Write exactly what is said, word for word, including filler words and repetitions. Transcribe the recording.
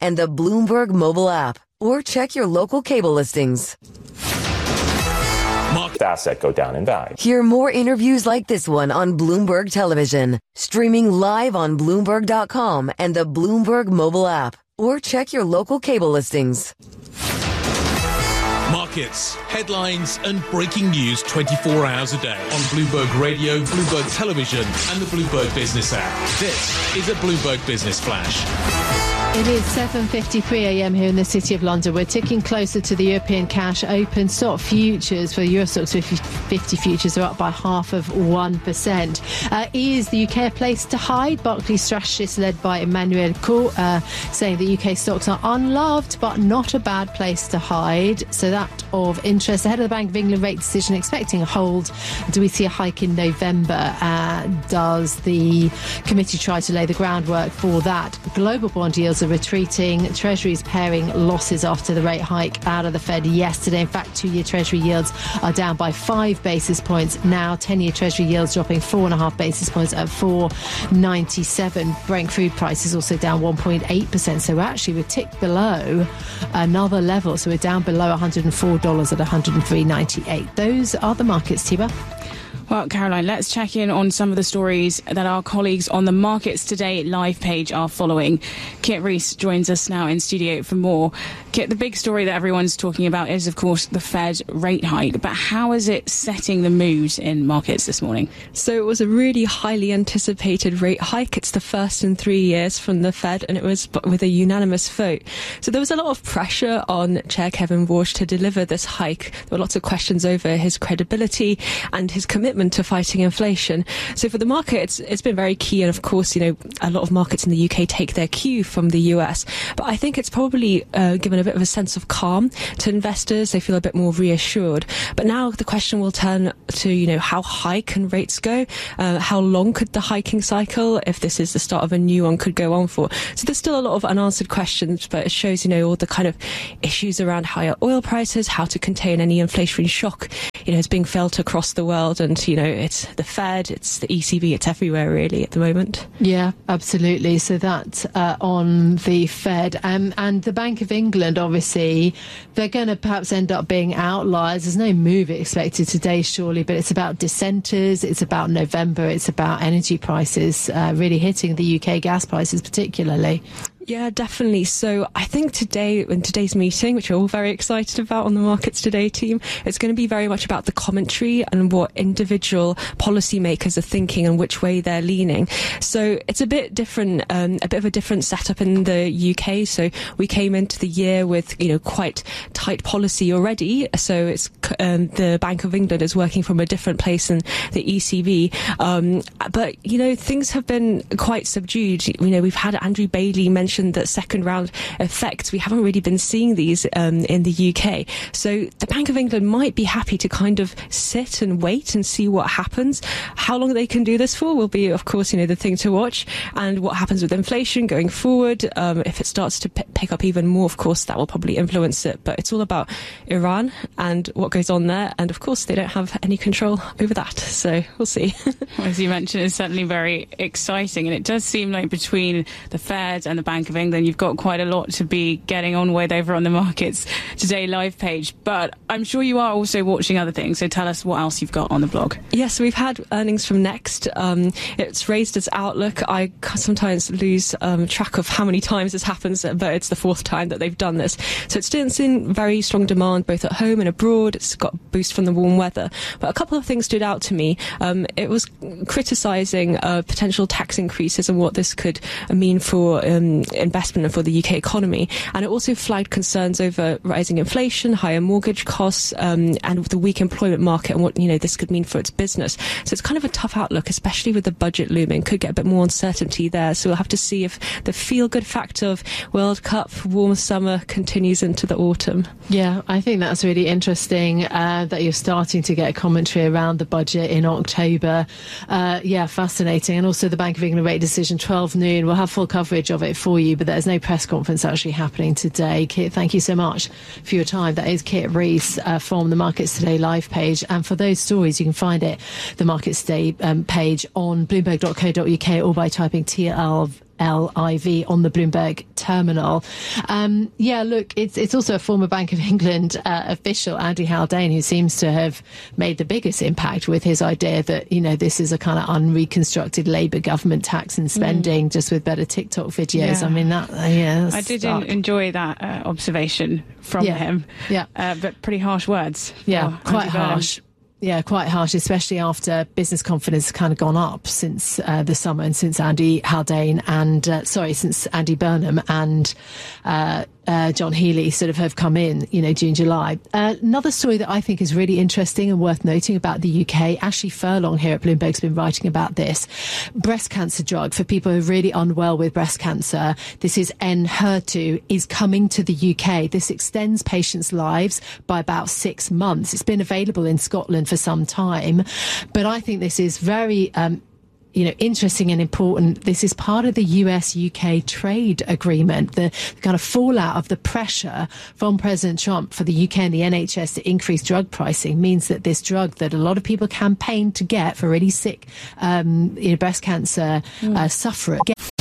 and the Bloomberg mobile app, or check your local cable listings. Asset go down in value. Hear more interviews like this one on Bloomberg Television, streaming live on Bloomberg dot com and the Bloomberg mobile app, or check your local cable listings. Markets, headlines and breaking news twenty-four hours a day on Bloomberg Radio, Bloomberg Television and the Bloomberg Business app. This is a Bloomberg Business Flash. It is seven fifty-three a m here in the City of London. We're ticking closer to the European cash open. Stock futures for Euro Stoxx fifty futures are up by half of one percent. Uh, is the U K a place to hide? Barclays strategists led by Emmanuel Court uh, saying that U K stocks are unloved but not a bad place to hide. So that of interest. Ahead of the Bank of England rate decision, expecting a hold. Do we see a hike in November? Uh, does the committee try to lay the groundwork for that? Global bond yields are retreating. Treasuries paring losses after the rate hike out of the Fed yesterday. In fact, two-year Treasury yields are down by five basis points now. ten-year Treasury yields dropping four and a half basis points at four ninety-seven. Brent crude price is also down one point eight percent. So actually we're ticked below another level. So we're down below one hundred four dollars at one hundred three ninety-eight. Those are the markets, Tiba. Well, Caroline, let's check in on some of the stories that our colleagues on the Markets Today live page are following. Kit Rees joins us now in studio for more. Kit, the big story that everyone's talking about is, of course, the Fed rate hike. But how is it setting the mood in markets this morning? So it was a really highly anticipated rate hike. It's the first in three years from the Fed, and it was with a unanimous vote. So there was a lot of pressure on Chair Kevin Warsh to deliver this hike. There were lots of questions over his credibility and his commitment to fighting inflation. So for the market, it's, it's been very key. And of course, you know, a lot of markets in the U K take their cue from the U S. But I think it's probably uh, given a bit of a sense of calm to investors. They feel a bit more reassured. But now the question will turn to, you know, how high can rates go? Uh, how long could the hiking cycle, if this is the start of a new one, could go on for? So there's still a lot of unanswered questions, but it shows, you know, all the kind of issues around higher oil prices, how to contain any inflationary shock, you know, is being felt across the world. And, you know, it's the Fed, it's the E C B, it's everywhere really at the moment. Yeah, absolutely. So that uh, on the Fed um, and the Bank of England, obviously, they're going to perhaps end up being outliers. There's no move expected today, surely, but it's about dissenters, it's about November, it's about energy prices uh, really hitting the U K gas prices particularly. Yeah, definitely. So I think today, in today's meeting, which we're all very excited about on the Markets Today team, it's going to be very much about the commentary and what individual policymakers are thinking and which way they're leaning. So it's a bit different, um, a bit of a different setup in the U K. So we came into the year with, you know, quite tight policy already. So it's um, the Bank of England is working from a different place than the E C B. Um, but, you know, things have been quite subdued. You know, we've had Andrew Bailey mention that second round effects. We haven't really been seeing these um, in the U K. So the Bank of England might be happy to kind of sit and wait and see what happens. How long they can do this for will be, of course, you know, the thing to watch. And what happens with inflation going forward. Um, if it starts to p- pick up even more, of course, that will probably influence it. But it's all about Iran and what goes on there. And of course, they don't have any control over that. So we'll see. As you mentioned, it's certainly very exciting. And it does seem like between the Fed and the Bank of England, you've got quite a lot to be getting on with over on the Markets Today live page. But I'm sure you are also watching other things. So tell us what else you've got on the blog. Yes, we've had earnings from Next. Um, it's raised its outlook. I sometimes lose um, track of how many times this happens, but it's the fourth time that they've done this. So it's still seeing very strong demand both at home and abroad. It's got a boost from the warm weather. But a couple of things stood out to me. Um, it was criticising uh, potential tax increases and what this could mean for um, investment and for the U K economy. And it also flagged concerns over rising inflation, higher mortgage costs, um, and the weak employment market and what, you know, this could mean for its business. So it's kind of a tough outlook, especially with the budget looming. Could get a bit more uncertainty there. So we'll have to see if the feel-good factor of World Cup, warm summer continues into the autumn. Yeah, I think that's really interesting uh, that you're starting to get commentary around the budget in October. Uh, yeah, fascinating. And also the Bank of England rate decision, twelve noon. We'll have full coverage of it for you, but there's no press conference actually happening today. Kit, thank you so much for your time. That is Kit Rees uh, from the Markets Today live page. And for those stories, you can find it, the Markets Today um, page on bloomberg dot co dot uk or by typing T L L I V on the Bloomberg terminal. Um, yeah, look, it's it's also a former Bank of England uh, official, Andy Haldane, who seems to have made the biggest impact with his idea that, you know, this is a kind of unreconstructed Labour government tax and spending, mm. just with better TikTok videos. Yeah. I mean, that, uh, yeah. I did en- enjoy that uh, observation from yeah. him. Yeah. Uh, but pretty harsh words. Yeah, quite harsh. Yeah, quite harsh, especially after business confidence has kind of gone up since uh, the summer and since Andy Haldane and, uh, sorry, since Andy Burnham and uh, uh, John Healey sort of have come in, you know, June, July. Uh, another story that I think is really interesting and worth noting about the U K, Ashley Furlong here at Bloomberg's been writing about this. Breast cancer drug for people who are really unwell with breast cancer. This is Enhertu, is coming to the U K. This extends patients' lives by about six months. It's been available in Scotland for some time, but I think this is very um, you know, interesting and important. This is part of the U S U K trade agreement, the, the kind of fallout of the pressure from President Trump for the U K and the N H S to increase drug pricing means that this drug that a lot of people campaigned to get for really sick um, you know, breast cancer mm. uh, sufferers.